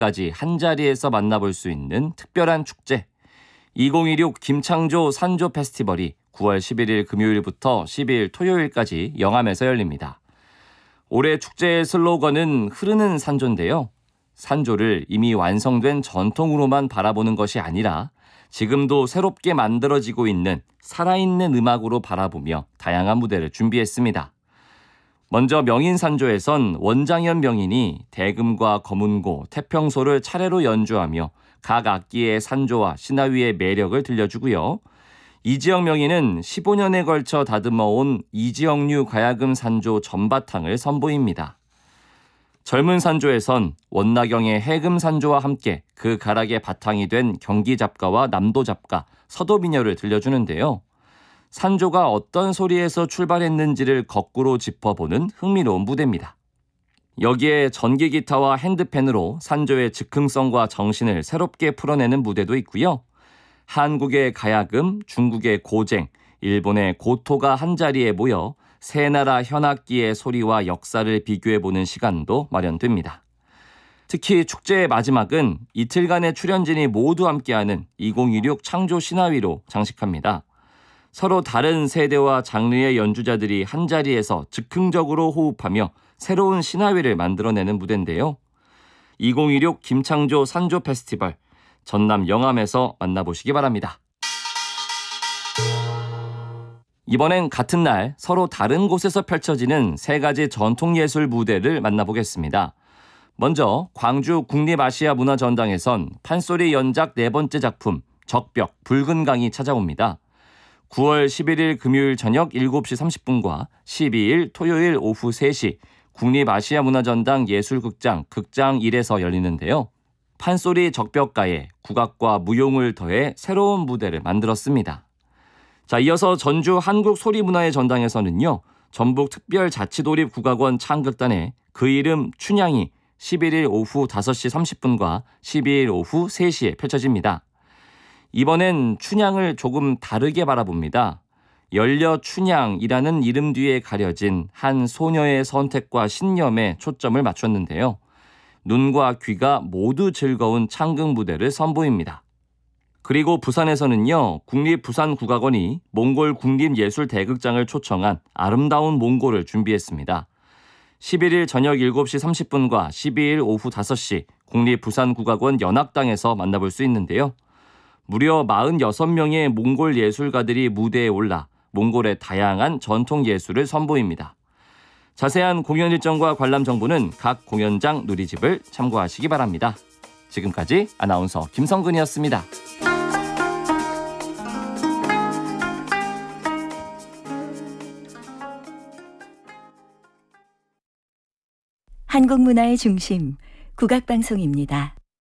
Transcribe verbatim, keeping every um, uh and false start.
까지 한자리에서 만나볼 수 있는 특별한 축제, 이천이십육 김창조 산조 페스티벌이 구월 십일일 금요일부터 십이일 토요일까지 영암에서 열립니다. 올해 축제의 슬로건은 흐르는 산조인데요. 산조를 이미 완성된 전통으로만 바라보는 것이 아니라 지금도 새롭게 만들어지고 있는 살아있는 음악으로 바라보며 다양한 무대를 준비했습니다. 먼저 명인산조에선 원장현 명인이 대금과 거문고, 태평소를 차례로 연주하며 각 악기의 산조와 시나위의 매력을 들려주고요. 이지영 명인은 십오 년에 걸쳐 다듬어온 이지영류 가야금 산조 전바탕을 선보입니다. 젊은 산조에선 원나경의 해금 산조와 함께 그 가락의 바탕이 된 경기 잡가와 남도 잡가, 서도 미녀를 들려주는데요. 산조가 어떤 소리에서 출발했는지를 거꾸로 짚어보는 흥미로운 무대입니다. 여기에 전기 기타와 핸드펜으로 산조의 즉흥성과 정신을 새롭게 풀어내는 무대도 있고요. 한국의 가야금, 중국의 고쟁, 일본의 고토가 한자리에 모여 세 나라 현악기의 소리와 역사를 비교해보는 시간도 마련됩니다. 특히 축제의 마지막은 이틀간의 출연진이 모두 함께하는 이천이십육 창조 시나위로 장식합니다. 서로 다른 세대와 장르의 연주자들이 한자리에서 즉흥적으로 호흡하며 새로운 시나위를 만들어내는 무대인데요. 이천이십육 김창조 산조 페스티벌, 전남 영암에서 만나보시기 바랍니다. 이번엔 같은 날 서로 다른 곳에서 펼쳐지는 세 가지 전통예술 무대를 만나보겠습니다. 먼저 광주 국립아시아문화전당에선 판소리 연작 네 번째 작품 적벽 붉은 강이 찾아옵니다. 구월 십일일 금요일 저녁 일곱 시 삼십 분과 십이일 토요일 오후 세 시 국립아시아문화전당 예술극장 극장 일에서 열리는데요. 판소리 적벽가에 국악과 무용을 더해 새로운 무대를 만들었습니다. 자, 이어서 전주 한국소리문화의 전당에서는요. 전북특별자치도립국악원 창극단의 그 이름 춘향이 십일일 오후 다섯 시 삼십 분과 십이일 오후 세 시에 펼쳐집니다. 이번엔 춘향을 조금 다르게 바라봅니다. 열려 춘향이라는 이름 뒤에 가려진 한 소녀의 선택과 신념에 초점을 맞췄는데요. 눈과 귀가 모두 즐거운 창극 무대를 선보입니다. 그리고 부산에서는요. 국립부산국악원이 몽골 국립예술대극장을 초청한 아름다운 몽골을 준비했습니다. 십일일 저녁 일곱 시 삼십 분과 십이일 오후 다섯 시 국립부산국악원 연악당에서 만나볼 수 있는데요. 무려 사십육 명의 몽골 예술가들이 무대에 올라 몽골의 다양한 전통 예술을 선보입니다. 자세한 공연 일정과 관람 정보는 각 공연장 누리집을 참고하시기 바랍니다. 지금까지 아나운서 김성근이었습니다. 한국 문화의 중심, 국악방송입니다.